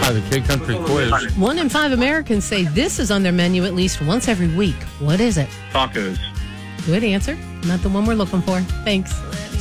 Hi, the Kid Country quiz. 1 in 5 Americans say this is on their menu at least once every week. What is it? Tacos. Good answer. Not the one we're looking for. Thanks.